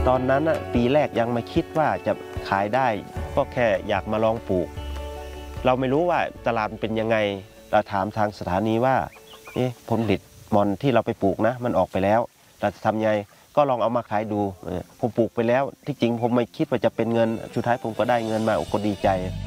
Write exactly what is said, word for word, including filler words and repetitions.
ตอนนั้นปีแรกยังไม่คิดว่าจะขายได้ก็แค่อยากมาลองปลูกเราไม่รู้ว่าตลาดเป็นยังไงเราถามทางสถานีว่าเอ๊ะผลผลิตมอนที่เราไปปลูกนะมันออกไปแล้วเราจะทำไงก็ลองเอามาขายดูผมปลูกไปแล้วที่จริงผมไม่คิดว่าจะเป็นเงินสุดท้ายผมก็ได้เงินมาก็ดีใจ